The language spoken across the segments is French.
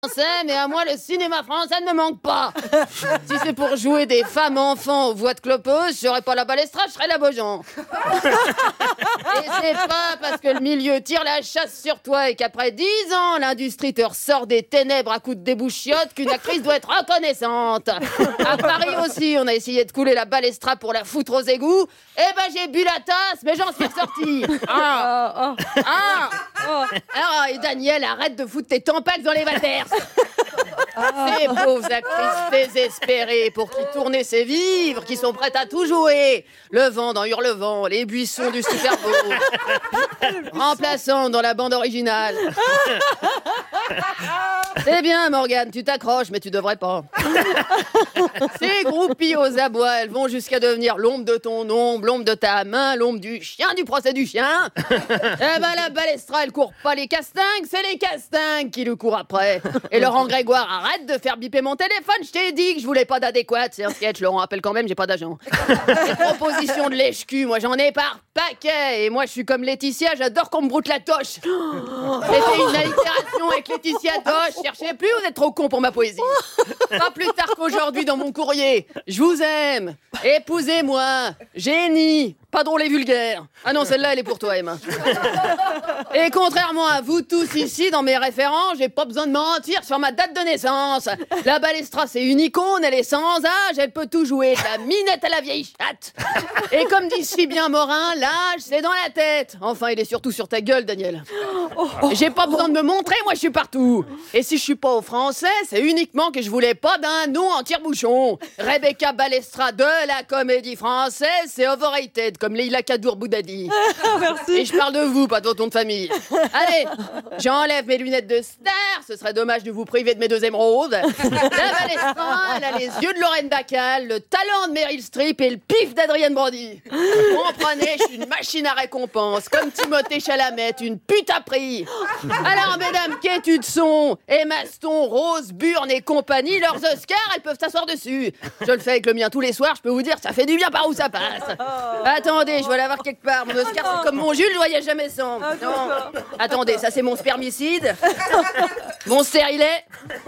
Mais à moi, le cinéma français ne me manque pas. Si c'est pour jouer des femmes enfants aux voix de clopos, je serais pas la Balestra, je serais la Beaujean. Et c'est pas parce que le milieu tire la chasse sur toi et qu'après 10 ans, l'industrie te ressort des ténèbres à coups de débouchiotte qu'une actrice doit être reconnaissante. À Paris aussi, on a essayé de couler la Balestra pour la foutre aux égouts. Eh ben, j'ai bu la tasse, mais j'en suis ressorti. Et Daniel, arrête de foutre tes tampax dans les valters. Ces pauvres actrices désespérées pour qui tourner c'est vivre, qui sont prêtes à tout jouer. Le vent dans Hurlevent, les buissons du Super Bowl, remplaçant dans la bande originale. C'est bien, Morgane, tu t'accroches, mais tu devrais pas. Ces groupies aux abois, elles vont jusqu'à devenir l'ombre de ton ombre, l'ombre de ta main, l'ombre du chien, du procès du chien. Eh ben, la Balestra, elle court pas les castingues, c'est les castingues qui le courent après. Et Laurent Grégoire, arrête de faire biper mon téléphone, je t'ai dit que je voulais pas d'adéquat. C'est un sketch, Laurent, appelle quand même, j'ai pas d'agent. Les propositions de lèche-cul, moi j'en ai par paquet. Et moi je suis comme Laetitia, j'adore qu'on me broute la toche. C'était une allitération avec Laetitia Doche. Cherchez plus, vous êtes trop con pour ma poésie. Pas plus tard qu'aujourd'hui dans mon courrier. Je vous aime, épousez-moi, génie. Pas drôle et vulgaire. Ah non, celle-là, elle est pour toi, Emma. Et contrairement à vous tous ici, dans mes références, j'ai pas besoin de mentir sur ma date de naissance. La Balestra, c'est une icône, elle est sans âge, elle peut tout jouer, de la minette à la vieille chatte. Et comme dit si bien Morin, l'âge, c'est dans la tête. Enfin, il est surtout sur ta gueule, Daniel. J'ai pas besoin de me montrer, moi, je suis partout. Et si je suis pas au français, c'est uniquement que je voulais pas d'un nom en tire-bouchon. Rebecca Balestra de la comédie française, c'est overrated, comme Leila Kadour Boudadi. Merci. Et je parle de vous, pas de votre nom de famille. Allez, j'enlève mes lunettes de star, ce serait dommage de vous priver de mes 2 émeraudes. La Balestra, elle a les yeux de Lorraine Bacall, le talent de Meryl Streep et le pif d'Adrienne Brody. Vous comprenez, je suis une machine à récompense, comme Timothée Chalamet, une pute à prix. Alors, mesdames, qu'études sont Emma Stone, Rose Byrne et compagnie, leurs Oscars, elles peuvent s'asseoir dessus. Je le fais avec le mien tous les soirs, je peux vous dire, ça fait du bien par où ça passe. Attendez, je vais l'avoir quelque part. Mon Oscar, c'est comme mon Jules, je voyage jamais sans. Non. Attendez, ça c'est mon spermicide. Mon stérilet.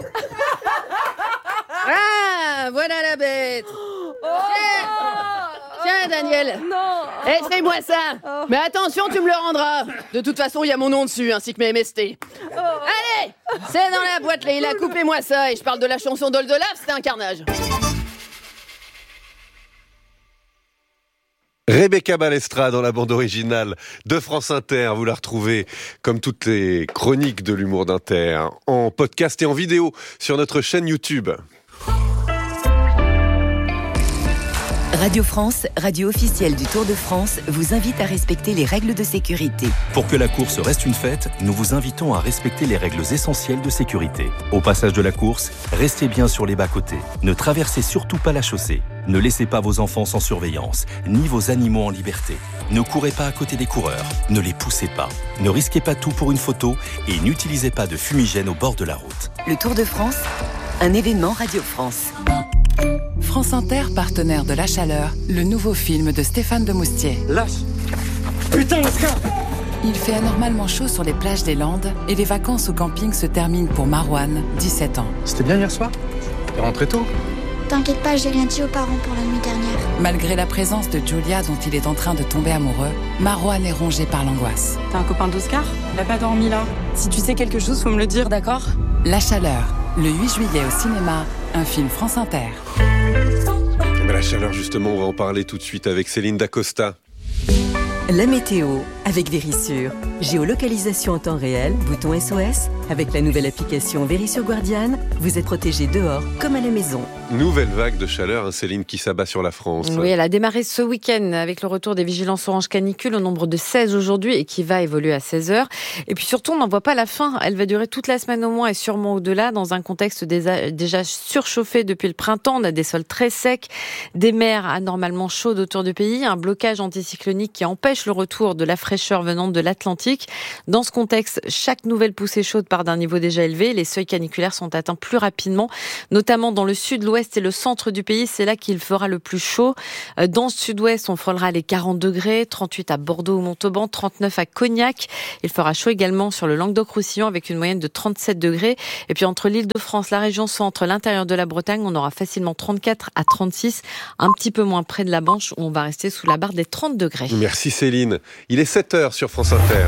Ah, voilà la bête. Tiens, Daniel. Non. Fais-moi ça. Mais attention, tu me le rendras. De toute façon, il y a mon nom dessus, ainsi que mes MST. Allez, c'est dans la boîte, Leïla. Coupez-moi ça. Et je parle de la chanson d'Oldelaf, c'était un carnage. Rebecca Balestra dans la bande originale de France Inter. Vous la retrouvez, comme toutes les chroniques de l'humour d'Inter, en podcast et en vidéo sur notre chaîne YouTube. Radio France, radio officielle du Tour de France, vous invite à respecter les règles de sécurité. Pour que la course reste une fête, nous vous invitons à respecter les règles essentielles de sécurité. Au passage de la course, restez bien sur les bas-côtés. Ne traversez surtout pas la chaussée. Ne laissez pas vos enfants sans surveillance, ni vos animaux en liberté. Ne courez pas à côté des coureurs, ne les poussez pas. Ne risquez pas tout pour une photo et n'utilisez pas de fumigène au bord de la route. Le Tour de France, un événement Radio France. France Inter, partenaire de La Chaleur, le nouveau film de Stéphane Demoustier. Lâche. Putain, Oscar. Il fait anormalement chaud sur les plages des Landes et les vacances au camping se terminent pour Marouane, 17 ans. C'était bien hier soir? T'es rentré tôt? T'inquiète pas, j'ai rien dit aux parents pour la nuit dernière. Malgré la présence de Julia dont il est en train de tomber amoureux, Marouane est rongé par l'angoisse. T'es un copain d'Oscar? Il a pas dormi là. Si tu sais quelque chose, faut me le dire, d'accord? La Chaleur, le 8 juillet au cinéma, un film France Inter. La chaleur, justement, on va en parler tout de suite avec Céline Dacosta. La météo, avec Vérissure. Géolocalisation en temps réel, bouton SOS. Avec la nouvelle application Vérissure Guardian, vous êtes protégé dehors comme à la maison. Nouvelle vague de chaleur, hein, Céline, qui s'abat sur la France. Oui, elle a démarré ce week-end avec le retour des vigilances orange canicule au nombre de 16 aujourd'hui et qui va évoluer à 16 heures. Et puis surtout, on n'en voit pas la fin. Elle va durer toute la semaine au moins et sûrement au-delà dans un contexte déjà surchauffé depuis le printemps. On a des sols très secs, des mers anormalement chaudes autour du pays, un blocage anticyclonique qui empêche le retour de la fraîcheur venant de l'Atlantique. Dans ce contexte, chaque nouvelle poussée chaude part d'un niveau déjà élevé. Les seuils caniculaires sont atteints plus rapidement, notamment dans le sud, l'ouest l'ouest et le centre du pays, c'est là qu'il fera le plus chaud. Dans le sud-ouest, on frôlera les 40 degrés, 38 à Bordeaux ou Montauban, 39 à Cognac. Il fera chaud également sur le Languedoc-Roussillon avec une moyenne de 37 degrés. Et puis entre l'Île-de-France, la région centre, l'intérieur de la Bretagne, on aura facilement 34 à 36, un petit peu moins près de la Manche où on va rester sous la barre des 30 degrés. Merci Céline. Il est 7h sur France Inter.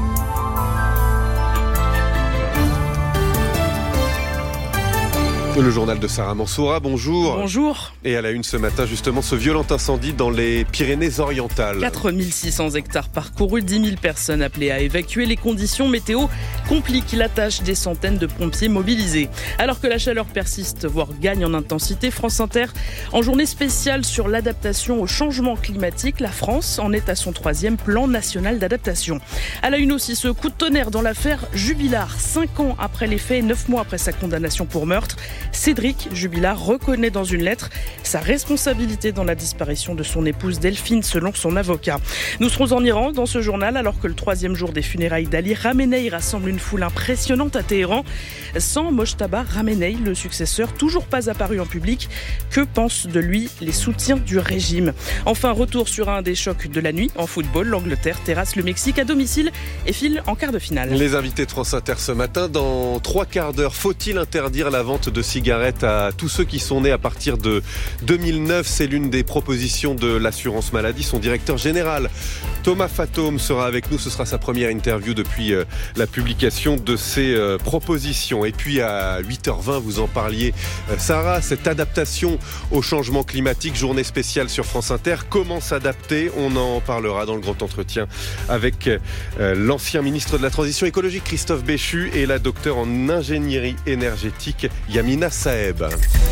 Le journal de Sarah Mansoura, bonjour. Bonjour. Et à la une ce matin, justement, ce violent incendie dans les Pyrénées-Orientales. 4600 hectares parcourus, 10 000 personnes appelées à évacuer. Les conditions météo compliquent la tâche des centaines de pompiers mobilisés. Alors que la chaleur persiste, voire gagne en intensité, France Inter, en journée spéciale sur l'adaptation au changement climatique, la France en est à son 3e plan national d'adaptation. À la une aussi, ce coup de tonnerre dans l'affaire Jubilard. 5 ans après les faits, 9 mois après sa condamnation pour meurtre, Cédric Jubilard reconnaît dans une lettre sa responsabilité dans la disparition de son épouse Delphine, selon son avocat. Nous serons en Iran dans ce journal alors que le 3e jour des funérailles d'Ali Khamenei rassemble une foule impressionnante à Téhéran. Sans Mojtaba Khamenei, le successeur, toujours pas apparu en public. Que pensent de lui les soutiens du régime ? Enfin, retour sur un des chocs de la nuit en football. L'Angleterre terrasse le Mexique à domicile et file en quart de finale. Les invités de France Inter ce matin, dans 3 quarts d'heure, faut-il interdire la vente de cigarettes à tous ceux qui sont nés à partir de 2009? C'est l'une des propositions de l'assurance maladie. Son directeur général, Thomas Fatome, sera avec nous. Ce sera sa première interview depuis la publication de ces propositions. Et puis à 8h20, vous en parliez, Sarah, cette adaptation au changement climatique, journée spéciale sur France Inter. Comment s'adapter ? On en parlera dans le grand entretien avec l'ancien ministre de la Transition écologique, Christophe Béchu, et la docteure en ingénierie énergétique, Yamina Saeb.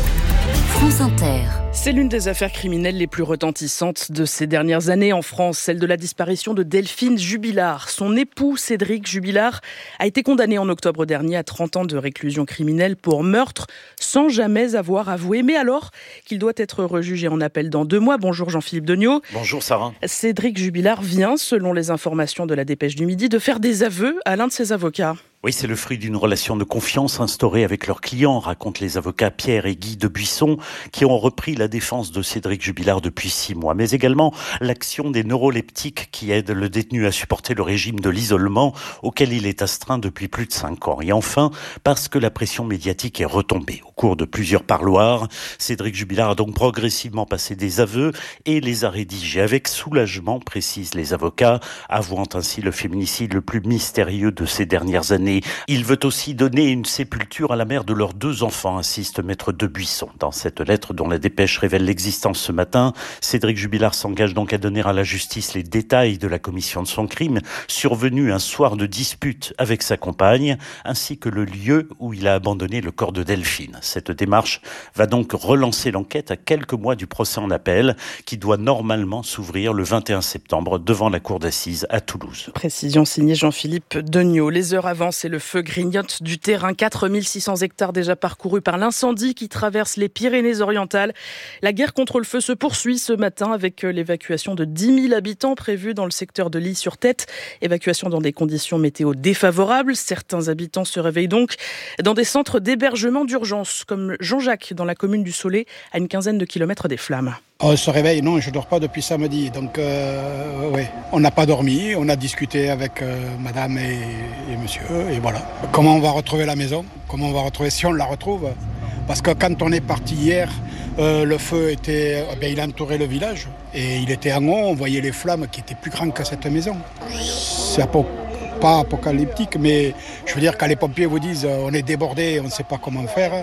France Inter. C'est l'une des affaires criminelles les plus retentissantes de ces dernières années en France, celle de la disparition de Delphine Jubilard. Son époux, Cédric Jubilard, a été condamné en octobre dernier à 30 ans de réclusion criminelle pour meurtre, sans jamais avoir avoué. Mais alors qu'il doit être rejugé en appel dans 2 mois. Bonjour Jean-Philippe Degnaud. Bonjour Sarah. Cédric Jubilard vient, selon les informations de la Dépêche du Midi, de faire des aveux à l'un de ses avocats. Oui, c'est le fruit d'une relation de confiance instaurée avec leurs clients, racontent les avocats Pierre et Guy de Buisson, qui ont repris la défense de Cédric Jubilard depuis 6 mois, mais également l'action des neuroleptiques qui aident le détenu à supporter le régime de l'isolement auquel il est astreint depuis plus de 5 ans. Et enfin, parce que la pression médiatique est retombée. Au cours de plusieurs parloirs, Cédric Jubilard a donc progressivement passé des aveux et les a rédigés avec soulagement, précisent les avocats, avouant ainsi le féminicide le plus mystérieux de ces dernières années. Il veut aussi donner une sépulture à la mère de leurs 2 enfants, insiste maître de Buisson. Dans cette lettre dont la Dépêche révèle l'existence ce matin, Cédric Jubilard s'engage donc à donner à la justice les détails de la commission de son crime, survenu un soir de dispute avec sa compagne, ainsi que le lieu où il a abandonné le corps de Delphine. Cette démarche va donc relancer l'enquête à quelques mois du procès en appel, qui doit normalement s'ouvrir le 21 septembre devant la cour d'assises à Toulouse. Précision signée Jean-Philippe Degnaud. Les heures avancent et le feu grignote du terrain. 4600 hectares déjà parcourus par l'incendie qui traverse les Pyrénées-Orientales. La guerre contre le feu se poursuit ce matin avec l'évacuation de 10 000 habitants prévus dans le secteur de l'Ille-sur-Tête. Évacuation dans des conditions météo défavorables. Certains habitants se réveillent donc dans des centres d'hébergement d'urgence, comme Jean-Jacques dans la commune du Soleil, à une quinzaine de kilomètres des flammes. On se réveille, non, je ne dors pas depuis samedi, donc ouais. On n'a pas dormi, on a discuté avec madame et monsieur, et voilà. Comment on va retrouver la maison ? Comment on va retrouver, si on la retrouve ? Parce que quand on est parti hier, le feu était, il entourait le village, et il était en haut, on voyait les flammes qui étaient plus grandes que cette maison. C'est pas apocalyptique, mais je veux dire, quand les pompiers vous disent on est débordé, on ne sait pas comment faire,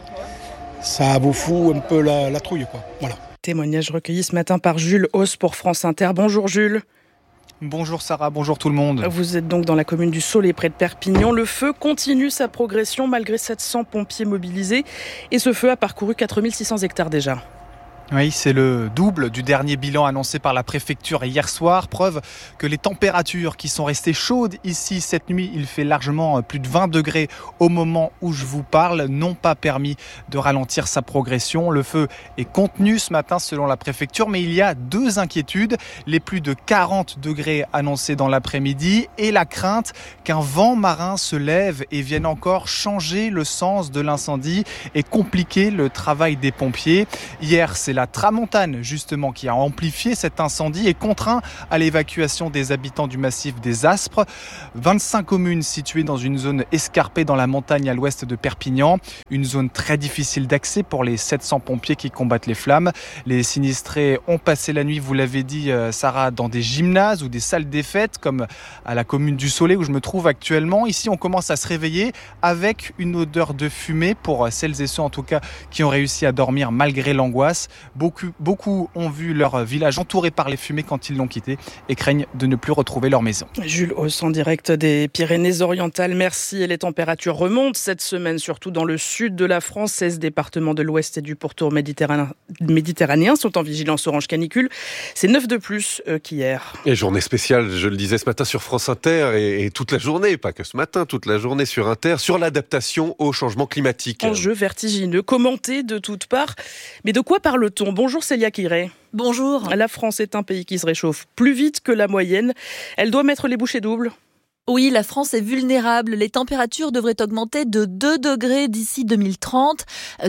ça vous fout un peu la trouille, quoi. Voilà. Témoignage recueilli ce matin par Jules Hauss pour France Inter. Bonjour Jules. Bonjour Sarah, bonjour tout le monde. Vous êtes donc dans la commune du Soleil, près de Perpignan. Le feu continue sa progression malgré 700 pompiers mobilisés. Et ce feu a parcouru 4600 hectares déjà. Oui, c'est le double du dernier bilan annoncé par la préfecture hier soir. Preuve que les températures qui sont restées chaudes ici cette nuit, il fait largement plus de 20 degrés au moment où je vous parle, n'ont pas permis de ralentir sa progression. Le feu est contenu ce matin selon la préfecture, mais il y a deux inquiétudes. Les plus de 40 degrés annoncés dans l'après-midi et la crainte qu'un vent marin se lève et vienne encore changer le sens de l'incendie et compliquer le travail des pompiers. Hier, c'est la tramontane justement qui a amplifié cet incendie et contraint à l'évacuation des habitants du massif des Aspres. 25 communes situées dans une zone escarpée dans la montagne à l'ouest de Perpignan. Une zone très difficile d'accès pour les 700 pompiers qui combattent les flammes. Les sinistrés ont passé la nuit, vous l'avez dit Sarah, dans des gymnases ou des salles des fêtes comme à la commune du Soleil où je me trouve actuellement. Ici, on commence à se réveiller avec une odeur de fumée pour celles et ceux en tout cas qui ont réussi à dormir malgré l'angoisse. Beaucoup ont vu leur village entouré par les fumées quand ils l'ont quitté et craignent de ne plus retrouver leur maison. Jules Hauss en direct des Pyrénées-Orientales. Merci. Et les températures remontent cette semaine, surtout dans le sud de la France. 16 départements de l'ouest et du pourtour méditerranéen sont en vigilance orange canicule. C'est 9 de plus qu'hier. Et journée spéciale, je le disais ce matin sur France Inter et toute la journée, pas que ce matin, toute la journée sur Inter, sur l'adaptation au changement climatique. Enjeu vertigineux, commenté de toutes parts. Mais de quoi parle-t-on ? Bonjour Célia Quiré. Bonjour. La France est un pays qui se réchauffe plus vite que la moyenne. Elle doit mettre les bouchées doubles. Oui, la France est vulnérable. Les températures devraient augmenter de 2 degrés d'ici 2030,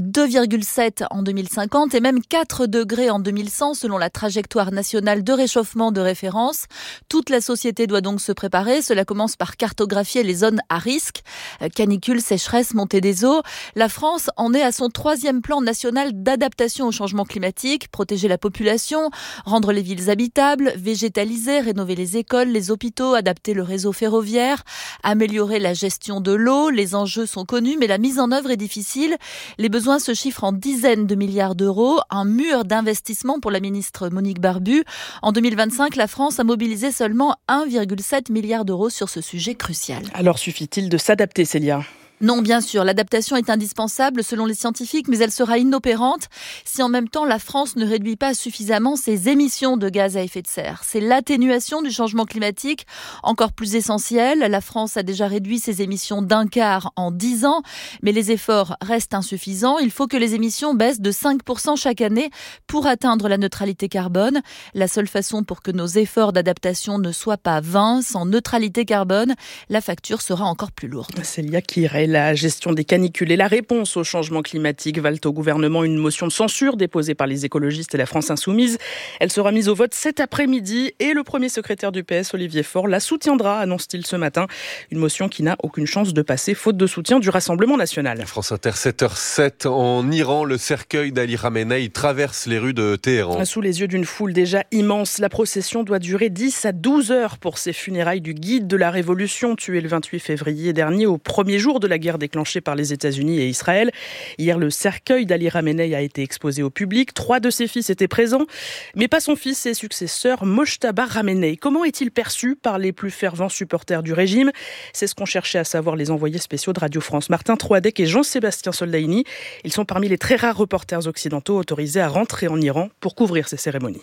2,7 en 2050 et même 4 degrés en 2100 selon la trajectoire nationale de réchauffement de référence. Toute la société doit donc se préparer. Cela commence par cartographier les zones à risque. Canicule, sécheresse, montée des eaux. La France en est à son 3e plan national d'adaptation au changement climatique. Protéger la population, rendre les villes habitables, végétaliser, rénover les écoles, les hôpitaux, adapter le réseau ferroviaire, améliorer la gestion de l'eau. Les enjeux sont connus, mais la mise en œuvre est difficile. Les besoins se chiffrent en dizaines de milliards d'euros. Un mur d'investissement pour la ministre Monique Barbu. En 2025, la France a mobilisé seulement 1,7 milliard d'euros sur ce sujet crucial. Alors suffit-il de s'adapter, Célia ? Non, bien sûr, l'adaptation est indispensable selon les scientifiques, mais elle sera inopérante si en même temps la France ne réduit pas suffisamment ses émissions de gaz à effet de serre. C'est l'atténuation du changement climatique encore plus essentielle. La France a déjà réduit ses émissions d'un quart en 10 ans, mais les efforts restent insuffisants. Il faut que les émissions baissent de 5% chaque année pour atteindre la neutralité carbone. La seule façon pour que nos efforts d'adaptation ne soient pas vains, sans neutralité carbone, la facture sera encore plus lourde. Célia Quiré. La gestion des canicules et la réponse au changement climatique valent au gouvernement une motion de censure déposée par les écologistes et la France Insoumise. Elle sera mise au vote cet après-midi et le premier secrétaire du PS, Olivier Faure, la soutiendra, annonce-t-il ce matin. Une motion qui n'a aucune chance de passer, faute de soutien du Rassemblement national. France Inter, 7h07. En Iran, le cercueil d'Ali Khamenei traverse les rues de Téhéran. Sous les yeux d'une foule déjà immense, la procession doit durer 10 à 12 heures pour ces funérailles du guide de la Révolution, tué le 28 février dernier, au premier jour de la guerre déclenchée par les États-Unis et Israël. Hier, le cercueil d'Ali Khamenei a été exposé au public. 3 de ses fils étaient présents, mais pas son fils et successeur, Mojtaba Khamenei. Comment est-il perçu par les plus fervents supporters du régime ? C'est ce qu'ont cherché à savoir les envoyés spéciaux de Radio France, Martin Troadec et Jean-Sébastien Soldaini. Ils sont parmi les très rares reporters occidentaux autorisés à rentrer en Iran pour couvrir ces cérémonies.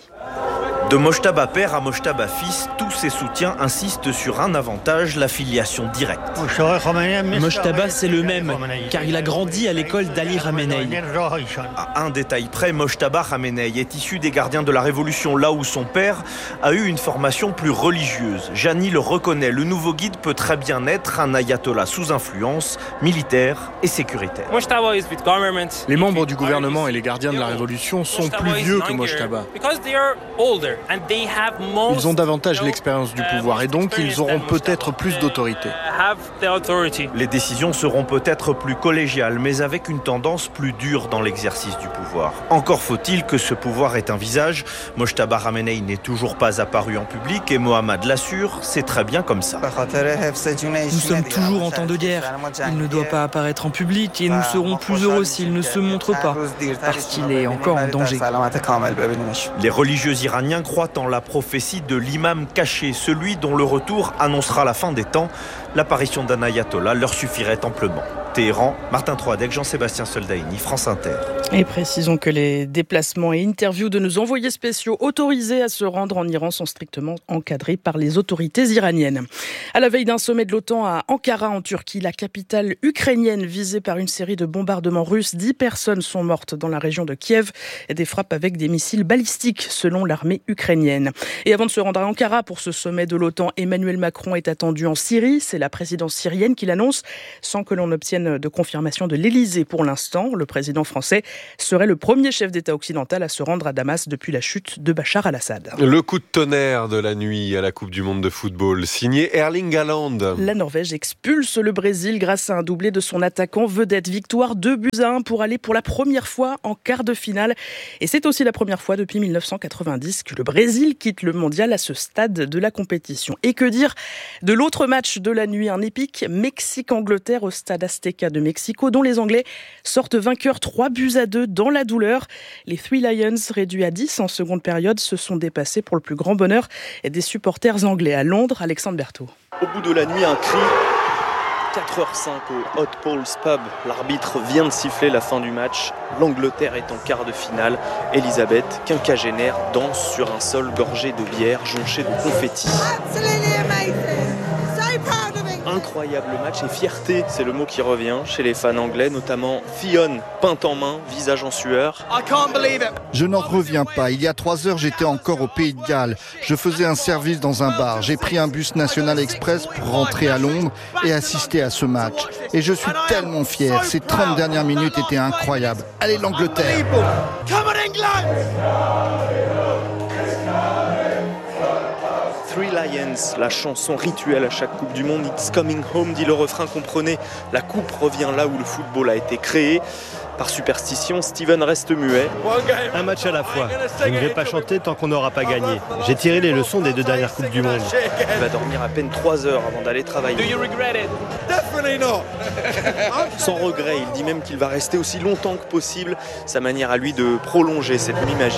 De Mojtaba père à Mojtaba fils, tous ses soutiens insistent sur un avantage, la filiation directe. Mojtaba, c'est le même, car il a grandi à l'école d'Ali Khamenei. À un détail près, Mojtaba Khamenei est issu des gardiens de la Révolution, là où son père a eu une formation plus religieuse. Jani le reconnaît, le nouveau guide peut très bien être un ayatollah sous influence, militaire et sécuritaire. Les membres du gouvernement et les gardiens de la Révolution sont plus vieux que Mojtaba. Ils ont davantage l'expérience du pouvoir et donc ils auront peut-être plus d'autorité. Les décisions seront peut-être plus collégiales, mais avec une tendance plus dure dans l'exercice du pouvoir. Encore faut-il que ce pouvoir ait un visage. Mojtaba Khamenei n'est toujours pas apparu en public et Mohammad l'assure, c'est très bien comme ça. Nous sommes toujours en temps de guerre. Il ne doit pas apparaître en public et nous serons plus heureux s'il ne se montre pas, parce qu'il est encore en danger. Les religieux iraniens croient en la prophétie de l'imam caché, celui dont le retour annoncera la fin des temps. L'apparition d'un ayatollah leur suffirait amplement. Téhéran, Martin Troadec, Jean-Sébastien Soldaini, France Inter. Et précisons que les déplacements et interviews de nos envoyés spéciaux autorisés à se rendre en Iran sont strictement encadrés par les autorités iraniennes. À la veille d'un sommet de l'OTAN à Ankara en Turquie, la capitale ukrainienne visée par une série de bombardements russes, 10 personnes sont mortes dans la région de Kiev et des frappes avec des missiles balistiques selon l'armée ukrainienne. Et avant de se rendre à Ankara pour ce sommet de l'OTAN, Emmanuel Macron est attendu en Syrie. C'est la présidence syrienne qui l'annonce sans que l'on obtienne de confirmation de l'Elysée pour l'instant. Le président français serait le premier chef d'État occidental à se rendre à Damas depuis la chute de Bachar al-Assad. Le coup de tonnerre de la nuit à la Coupe du Monde de football, signé Erling Haaland. La Norvège expulse le Brésil grâce à un doublé de son attaquant vedette. Victoire 2-1 pour aller pour la première fois en quart de finale. Et c'est aussi la première fois depuis 1990 que le Brésil quitte le mondial à ce stade de la compétition. Et que dire de l'autre match de la nuit, un épique Mexique-Angleterre au stade Azteca de Mexico, dont les Anglais sortent vainqueurs 3-2 dans la douleur. Les Three Lions, réduits à 10 en seconde période, se sont dépassés pour le plus grand bonheur des supporters anglais. À Londres, Alexandre Berthaud. Au bout de la nuit, un cri. 4h05 au Hot Paul's Pub. L'arbitre vient de siffler la fin du match. L'Angleterre est en quart de finale. Elisabeth, quinquagénaire, danse sur un sol gorgé de bière, jonché de confettis. Incroyable match et fierté, c'est le mot qui revient chez les fans anglais, notamment Fionn, peinte en main, visage en sueur. Je n'en reviens pas. Il y a 3 heures, j'étais encore au Pays de Galles. Je faisais un service dans un bar. J'ai pris un bus National Express pour rentrer à Londres et assister à ce match. Et je suis tellement fier. Ces 30 dernières minutes étaient incroyables. Allez l'Angleterre! Three Lions, la chanson rituelle à chaque Coupe du Monde. It's coming home, dit le refrain, comprenez. La coupe revient là où le football a été créé. Par superstition, Steven reste muet. Un match à la fois. Je ne vais pas chanter tant qu'on n'aura pas gagné. J'ai tiré les leçons des 2 dernières Coupes du Monde. Il va dormir à peine 3 heures avant d'aller travailler. Sans regret, il dit même qu'il va rester aussi longtemps que possible. Sa manière à lui de prolonger cette nuit magique.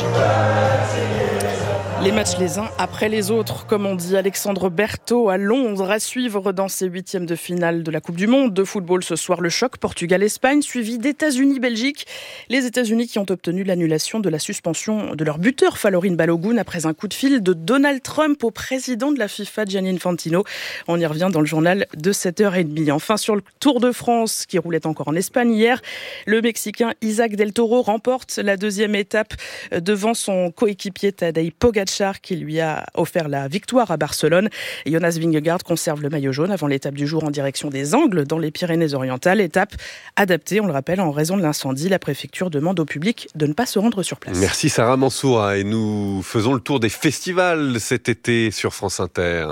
Les matchs les uns après les autres, comme on dit. Alexandre Berthaud à Londres, à suivre dans ces 8e de finale de la Coupe du Monde de football ce soir. Le choc Portugal-Espagne, suivi d'États-Unis-Belgique. Les États-Unis qui ont obtenu l'annulation de la suspension de leur buteur Falorin Balogun après un coup de fil de Donald Trump au président de la FIFA, Gianni Infantino. On y revient dans le journal de 7h30. Enfin, sur le Tour de France qui roulait encore en Espagne hier, le Mexicain Isaac Del Toro remporte la 2e étape devant son coéquipier Tadej Pogačar qui lui a offert la victoire à Barcelone. Et Jonas Vingegaard conserve le maillot jaune avant l'étape du jour en direction des Angles dans les Pyrénées-Orientales. Étape adaptée, on le rappelle, en raison de l'incendie. La préfecture demande au public de ne pas se rendre sur place. Merci Sarah Mansoura et nous faisons le tour des festivals cet été sur France Inter.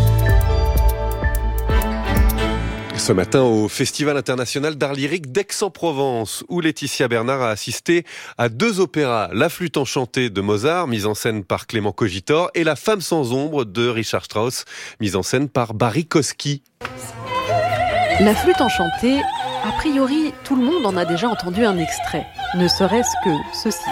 Ce matin au Festival international d'art lyrique d'Aix-en-Provence, où Laetitia Bernard a assisté à 2 opéras, La flûte enchantée de Mozart, mise en scène par Clément Cogitor, et La femme sans ombre de Richard Strauss, mise en scène par Barry Kosky. La flûte enchantée, a priori, tout le monde en a déjà entendu un extrait, ne serait-ce que ceci.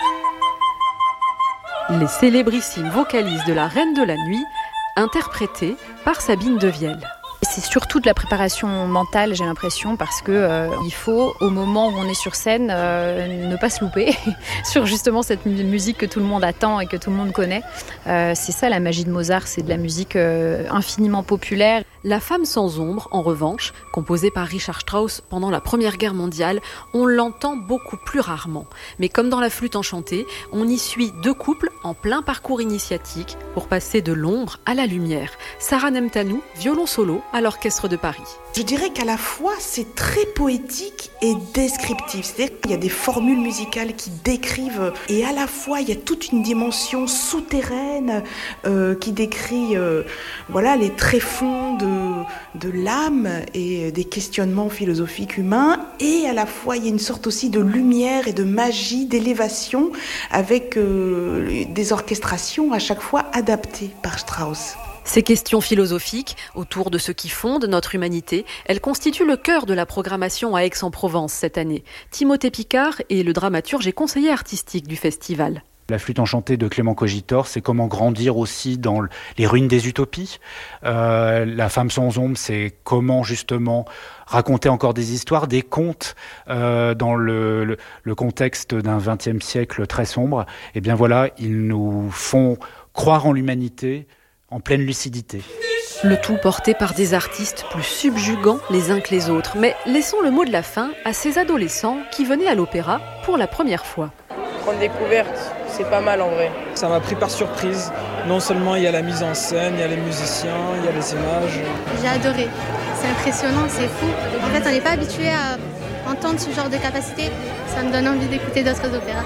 Les célébrissimes vocalises de la Reine de la Nuit, interprétées par Sabine Devielle. C'est surtout de la préparation mentale, j'ai l'impression, parce que il faut, au moment où on est sur scène, ne pas se louper sur justement cette musique que tout le monde attend et que tout le monde connaît. C'est ça la magie de Mozart, c'est de la musique infiniment populaire. La femme sans ombre, en revanche, composée par Richard Strauss pendant la Première Guerre mondiale, on l'entend beaucoup plus rarement. Mais comme dans La flûte enchantée, on y suit 2 couples en plein parcours initiatique pour passer de l'ombre à la lumière. Sarah Nemtanou, violon solo à l'Orchestre de Paris. Je dirais qu'à la fois, c'est très poétique et descriptif. C'est-à-dire qu'il y a des formules musicales qui décrivent, et à la fois, il y a toute une dimension souterraine qui décrit les tréfonds de l'âme et des questionnements philosophiques humains. Et à la fois, il y a une sorte aussi de lumière et de magie, d'élévation, avec des orchestrations à chaque fois adaptées par Strauss. Ces questions philosophiques, autour de ce qui fonde notre humanité, elles constituent le cœur de la programmation à Aix-en-Provence cette année. Timothée Picard est le dramaturge et conseiller artistique du festival. La flûte enchantée de Clément Cogitor, c'est comment grandir aussi dans les ruines des utopies. La femme sans ombre, c'est comment justement raconter encore des histoires, des contes dans le contexte d'un XXe siècle très sombre. Et bien voilà, ils nous font croire en l'humanité en pleine lucidité. Le tout porté par des artistes plus subjugants les uns que les autres. Mais laissons le mot de la fin à ces adolescents qui venaient à l'opéra pour la première fois. Grande découverte, c'est pas mal en vrai. Ça m'a pris par surprise. Non seulement il y a la mise en scène, il y a les musiciens, il y a les images. J'ai adoré. C'est impressionnant, c'est fou. En fait, on n'est pas habitué à entendre ce genre de capacité. Ça me donne envie d'écouter d'autres opéras.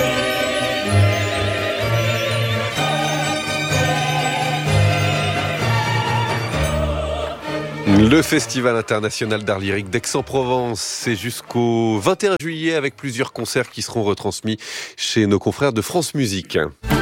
Le Festival international d'art lyrique d'Aix-en-Provence, c'est jusqu'au 21 juillet avec plusieurs concerts qui seront retransmis chez nos confrères de France Musique.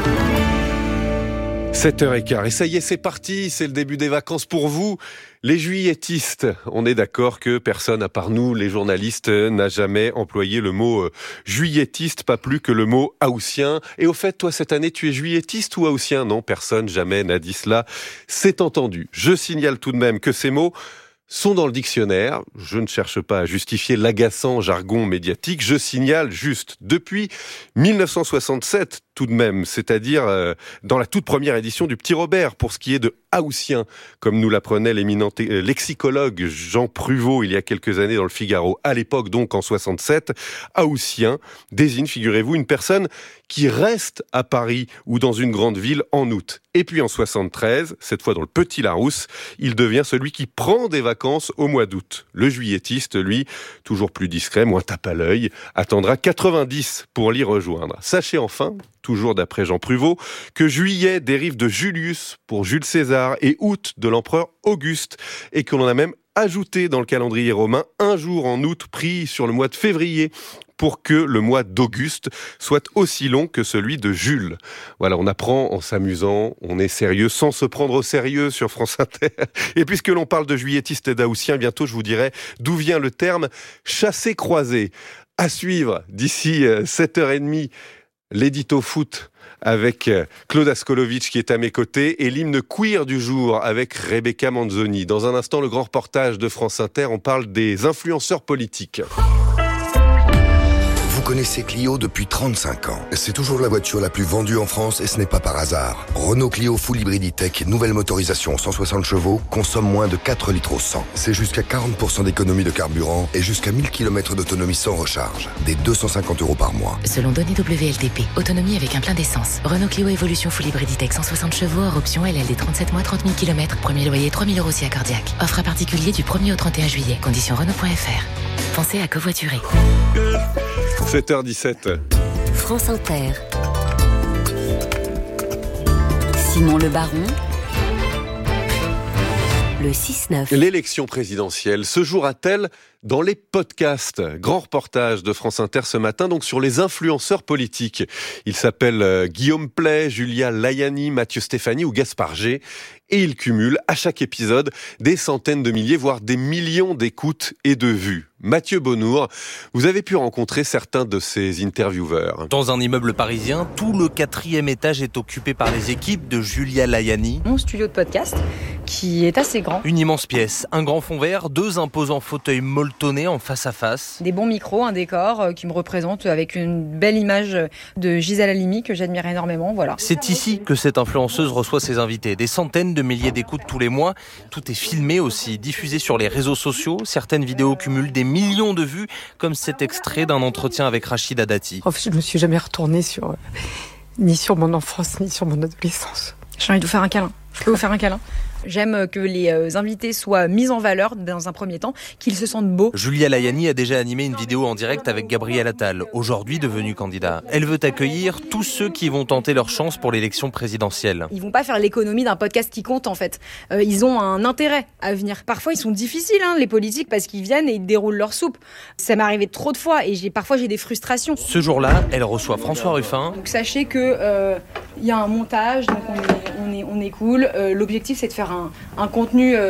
7h15, et ça y est, c'est parti, c'est le début des vacances pour vous. Les juilletistes, on est d'accord que personne, à part nous, les journalistes, n'a jamais employé le mot juillettiste, pas plus que le mot haussien. Et au fait, toi, cette année, tu es juillettiste ou haussien ? Non, personne jamais n'a dit cela. C'est entendu. Je signale tout de même que ces mots sont dans le dictionnaire. Je ne cherche pas à justifier l'agaçant jargon médiatique. Je signale juste, depuis 1967 tout de même, c'est-à-dire dans la toute première édition du Petit Robert, pour ce qui est de haussien, comme nous l'apprenait l'éminent lexicologue Jean Pruvot il y a quelques années dans le Figaro. À l'époque, donc en 67, haussien désigne, figurez-vous, une personne qui reste à Paris ou dans une grande ville en août. Et puis en 73, cette fois dans le Petit Larousse, il devient celui qui prend des vacances au mois d'août. Le juillettiste, lui, toujours plus discret, moins tape à l'œil, attendra 90 pour l'y rejoindre. Sachez enfin, toujours d'après Jean Pruvot, que juillet dérive de Julius pour Jules César et août de l'empereur Auguste, et que l'on a même ajouté dans le calendrier romain un jour en août pris sur le mois de février pour que le mois d'Auguste soit aussi long que celui de Jules. Voilà, on apprend en s'amusant, on est sérieux sans se prendre au sérieux sur France Inter. Et puisque l'on parle de juillettiste et d'haussien, bientôt je vous dirai d'où vient le terme chassé-croisé. À suivre d'ici 7h30, l'édito foot avec Claude Askolovitch qui est à mes côtés et l'hymne queer du jour avec Rebecca Manzoni. Dans un instant, le grand reportage de France Inter, on parle des influenceurs politiques. Vous connaissez Clio depuis 35 ans. C'est toujours la voiture la plus vendue en France et ce n'est pas par hasard. Renault Clio Full Hybriditech, nouvelle motorisation 160 chevaux, consomme moins de 4 litres au 100. C'est jusqu'à 40% d'économie de carburant et jusqu'à 1000 km d'autonomie sans recharge. Des 250 € par mois. Selon données WLTP, autonomie avec un plein d'essence. Renault Clio Evolution Full Hybriditech 160 chevaux, hors option LLD 37 mois, 30 000 km. Premier loyer 3 000 € si accordiaque. Offre à particulier du 1er au 31 juillet. Conditions Renault.fr. Pensez à covoiturer. 7h17. France Inter. Simon Le Baron. Le 6-9. L'élection présidentielle se jouera-t-elle dans les podcasts? Grand reportage de France Inter ce matin, donc sur les influenceurs politiques. Ils s'appellent Guillaume Play, Julia Layani, Mathieu Stéphanie ou Gaspard G. Et ils cumulent à chaque épisode des centaines de milliers, voire des millions d'écoutes et de vues. Mathieu Bonnour, vous avez pu rencontrer certains de ces intervieweurs. Dans un immeuble parisien, tout le 4e étage est occupé par les équipes de Julia Layani. Mon studio de podcast, qui est assez grand. Une immense pièce, un grand fond vert, 2 imposants fauteuils molletonnés en face à face. Des bons micros, un décor qui me représente avec une belle image de Gisèle Halimi que j'admire énormément. Voilà. C'est ici que cette influenceuse reçoit ses invités. Des centaines de milliers d'écoutes tous les mois. Tout est filmé aussi, diffusé sur les réseaux sociaux. Certaines vidéos cumulent des millions de vues, comme cet extrait d'un entretien avec Rachida Dati. En fait, je ne me suis jamais retournée ni sur mon enfance, ni sur mon adolescence. J'ai envie de vous faire un câlin. Je peux vous faire un câlin ? J'aime que les invités soient mis en valeur dans un premier temps, qu'ils se sentent beaux. Julia Layani a déjà animé une vidéo en direct avec Gabriel Attal, aujourd'hui devenu candidat. Elle veut accueillir tous ceux qui vont tenter leur chance pour l'élection présidentielle. Ils vont pas faire l'économie d'un podcast qui compte en fait. Ils ont un intérêt à venir. Parfois ils sont difficiles les politiques parce qu'ils viennent et ils déroulent leur soupe. Ça m'est arrivé trop de fois et parfois j'ai des frustrations. Ce jour-là, elle reçoit François Ruffin. Donc sachez que y a un montage, donc on est cool. L'objectif c'est de faire un contenu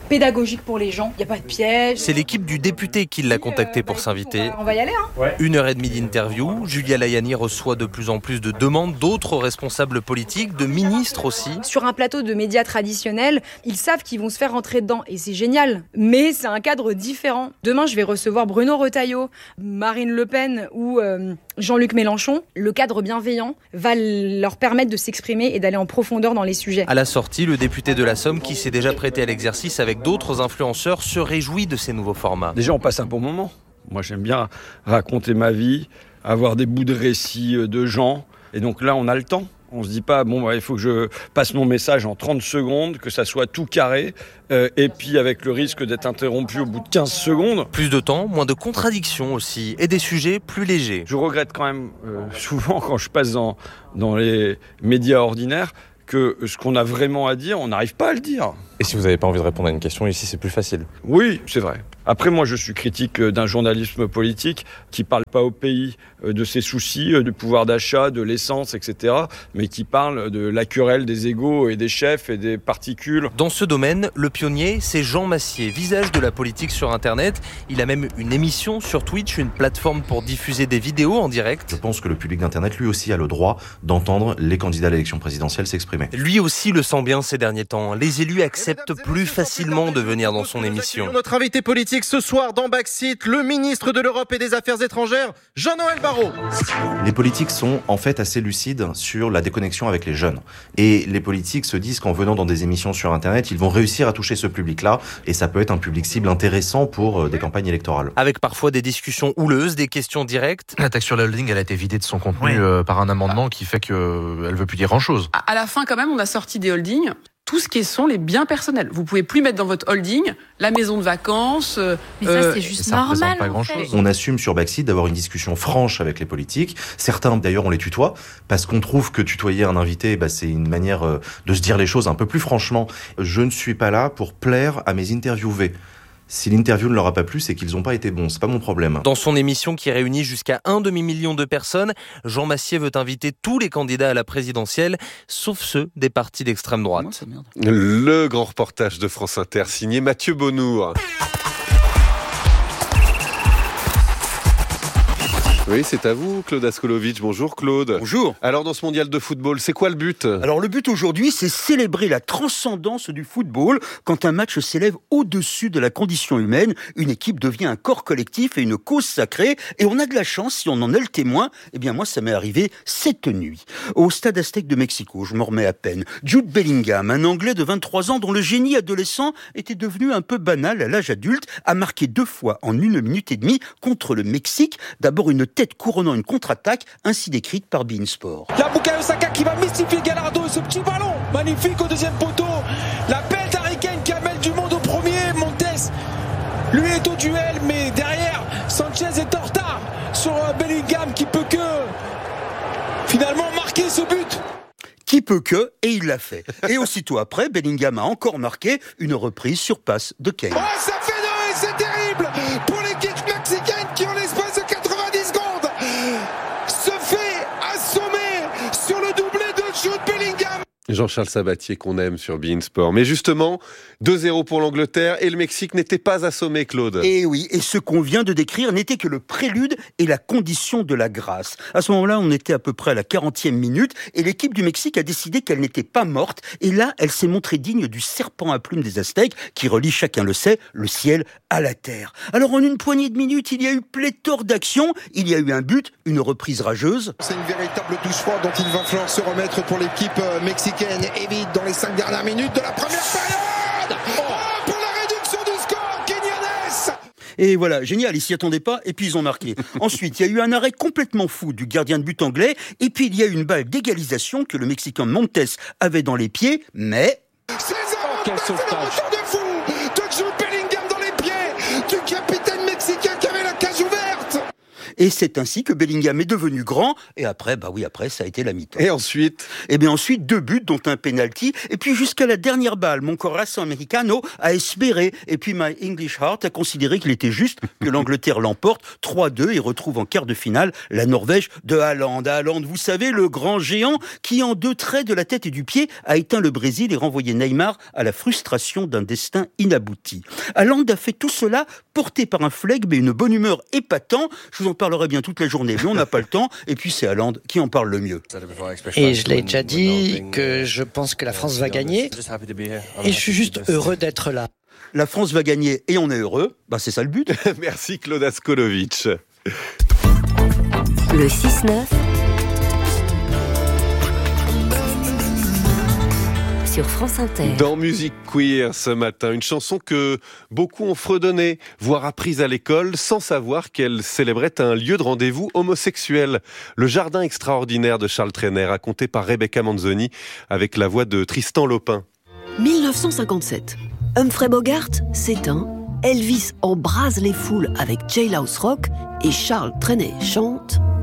pédagogique pour les gens. Il n'y a pas de piège. C'est l'équipe du député qui l'a contacté pour s'inviter. On va y aller, hein. 1h30 d'interview. Julia Layani reçoit de plus en plus de demandes d'autres responsables politiques, de ministres aussi. Sur un plateau de médias traditionnels, ils savent qu'ils vont se faire rentrer dedans et c'est génial. Mais c'est un cadre différent. Demain, je vais recevoir Bruno Retailleau, Marine Le Pen ou Jean-Luc Mélenchon. Le cadre bienveillant va leur permettre de s'exprimer et d'aller en profondeur dans les sujets. À la sortie, le député de la Somme, qui s'est déjà prêté à l'exercice avec d'autres influenceurs, se réjouit de ces nouveaux formats. Déjà, on passe un bon moment. Moi, j'aime bien raconter ma vie, avoir des bouts de récits de gens. Et donc là, on a le temps. On se dit pas, il faut que je passe mon message en 30 secondes, que ça soit tout carré, et puis avec le risque d'être interrompu au bout de 15 secondes. Plus de temps, moins de contradictions aussi, et des sujets plus légers. Je regrette quand même souvent quand je passe dans les médias ordinaires que ce qu'on a vraiment à dire, on n'arrive pas à le dire. Et si vous n'avez pas envie de répondre à une question, ici c'est plus facile. Oui, c'est vrai. Après, moi, je suis critique d'un journalisme politique qui ne parle pas au pays de ses soucis, du pouvoir d'achat, de l'essence, etc., mais qui parle de la querelle des égos et des chefs et des particules. Dans ce domaine, le pionnier, c'est Jean Massier, visage de la politique sur Internet. Il a même une émission sur Twitch, une plateforme pour diffuser des vidéos en direct. Je pense que le public d'Internet, lui aussi, a le droit d'entendre les candidats à l'élection présidentielle s'exprimer. Lui aussi le sent bien ces derniers temps. Les élus acceptent plus facilement de venir dans son émission. Notre invité politique ce soir dans Backseat, le ministre de l'Europe et des Affaires étrangères, Jean-Noël Barrot. Les politiques sont en fait assez lucides sur la déconnexion avec les jeunes. Et les politiques se disent qu'en venant dans des émissions sur Internet, ils vont réussir à toucher ce public-là. Et ça peut être un public cible intéressant pour des campagnes électorales. Avec parfois des discussions houleuses, des questions directes. La taxe sur la holding, elle a été vidée de son contenu par un amendement qui fait qu'elle ne veut plus dire grand-chose. À la fin, quand même, on a sorti des holdings. Tout ce qui sont les biens personnels. Vous pouvez plus mettre dans votre holding la maison de vacances. Mais ça, c'est juste normal. Pas grand-chose. On assume sur Backseat d'avoir une discussion franche avec les politiques. Certains, d'ailleurs, on les tutoie parce qu'on trouve que tutoyer un invité, c'est une manière de se dire les choses un peu plus franchement. Je ne suis pas là pour plaire à mes interviewés. Si l'interview ne leur a pas plu, c'est qu'ils n'ont pas été bons, c'est pas mon problème. Dans son émission qui réunit jusqu'à 1 demi-million de personnes, Jean Massier veut inviter tous les candidats à la présidentielle, sauf ceux des partis d'extrême droite. Le grand reportage de France Inter, signé Mathieu Bonnour. Oui, c'est à vous, Claude Askolovitch. Bonjour, Claude. Bonjour. Alors, dans ce mondial de football, c'est quoi le but ? Alors, le but aujourd'hui, c'est célébrer la transcendance du football. Quand un match s'élève au-dessus de la condition humaine, une équipe devient un corps collectif et une cause sacrée. Et on a de la chance, si on en est le témoin. Eh bien, moi, ça m'est arrivé cette nuit. Au stade Aztec de Mexico, je m'en remets à peine. Jude Bellingham, un Anglais de 23 ans dont le génie adolescent était devenu un peu banal à l'âge adulte, a marqué 2 fois en 1 minute et demie contre le Mexique. D'abord une tête couronnant une contre-attaque, ainsi décrite par beIN Sport. La Bukayo Saka qui va mystifier Gallardo et ce petit ballon magnifique au deuxième poteau. La belle Harry Kane qui amène du monde au premier. Montes, lui est au duel, mais derrière, Sanchez est en retard sur Bellingham qui peut que finalement marquer ce but. Qui peut que, et il l'a fait. Et aussitôt après, Bellingham a encore marqué une reprise sur passe de Kane. Oh, ça fait 2 et c'est terrible pour l'équipe mexicaine qui en l'espace de 90 secondes se fait assommer sur le doublé de Jude Bellingham. Jean-Charles Sabatier qu'on aime sur beIN Sport. Mais justement, 2-0 pour l'Angleterre et le Mexique n'était pas assommé, Claude. Et oui, et ce qu'on vient de décrire n'était que le prélude et la condition de la grâce. À ce moment-là, on était à peu près à la 40e minute et l'équipe du Mexique a décidé qu'elle n'était pas morte. Et là, elle s'est montrée digne du serpent à plumes des Aztèques qui relie, chacun le sait, le ciel à la terre. Alors en une poignée de minutes, il y a eu pléthore d'actions. Il y a eu un but, une reprise rageuse. C'est une véritable douche froide dont il va falloir se remettre pour l'équipe mexicaine. Évite dans les 5 dernières minutes de la première période. Pour la réduction du score, Quinones. Et voilà, génial, ils s'y attendaient pas, et puis ils ont marqué. Ensuite, il y a eu un arrêt complètement fou du gardien de but anglais, et puis il y a eu une balle d'égalisation que le Mexicain Montes avait dans les pieds, mais... Quel sauvetage de fou de Jude Bellingham dans les pieds du capitaine mexicain qui avait la cage ouverte. Et c'est ainsi que Bellingham est devenu grand. Et après, après, ça a été la mi-temps. Et ensuite? Eh bien, ensuite, 2 buts, dont un penalty. Et puis, jusqu'à la dernière balle, mon corazón americano a espéré. Et puis, my English heart a considéré qu'il était juste que l'Angleterre l'emporte 3-2 et retrouve en quart de finale la Norvège de Haaland. Haaland, vous savez, le grand géant qui, en 2 traits de la tête et du pied, a éteint le Brésil et renvoyé Neymar à la frustration d'un destin inabouti. Haaland a fait tout cela porté par un flegme et une bonne humeur épatant. Je vous en parlerai bien toute la journée, mais on n'a pas le temps. Et puis c'est Haaland qui en parle le mieux. Et je l'ai déjà dit que je pense que la France va gagner. Et je suis juste heureux d'être là. La France va gagner et on est heureux. C'est ça le but. Merci Claude Askolovitch. Le 6-9 sur France Inter. Dans Musique Queer ce matin, une chanson que beaucoup ont fredonnée, voire apprise à l'école, sans savoir qu'elle célébrait un lieu de rendez-vous homosexuel. Le jardin extraordinaire de Charles Trenet, raconté par Rebecca Manzoni, avec la voix de Tristan Lopin. 1957. Humphrey Bogart s'éteint, Elvis embrase les foules avec Jailhouse Rock et Charles Trenet chante